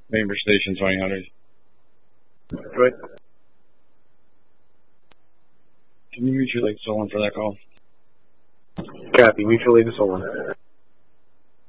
Bainbridge Station 2000. Right. Can you mutually select someone for that call? Copy. Mutual aid to someone.